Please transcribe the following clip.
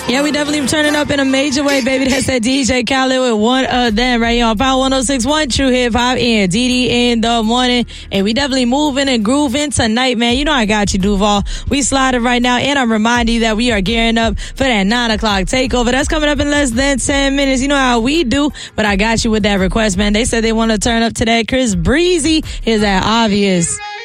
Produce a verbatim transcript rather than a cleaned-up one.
Yeah, we definitely turning up in a major way, baby. That's that D J Khaled with one of them right here on Power one oh six point one True Hip Hop and D D in the morning. And we definitely moving and grooving tonight, man. You know I got you, Duval. We sliding right now, and I'm reminding you that we are gearing up for that nine o'clock takeover. That's coming up in less than ten minutes. You know how we do, but I got you with that request, man. They said they want to turn up to that Chris Breezy. Here's that Obvious.